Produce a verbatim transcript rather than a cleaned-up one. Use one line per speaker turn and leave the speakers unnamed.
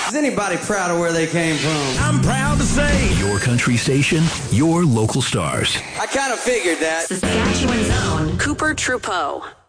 Is anybody proud of where they came from?
I'm proud to say.
Your country station, your local stars.
I kind of figured that.
Saskatchewan's own Cooper Trudeau.